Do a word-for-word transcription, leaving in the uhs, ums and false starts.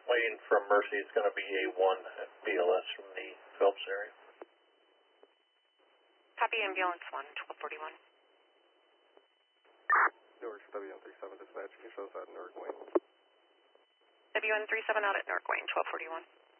Waiting from Mercy, it's going to be A one B L S from the Phelps area. Copy ambulance one, twelve forty-one. Newark W N thirty-seven dispatch, can you show us out in Newark Wayne? W N thirty-seven out at Newark Wayne, twelve forty-one.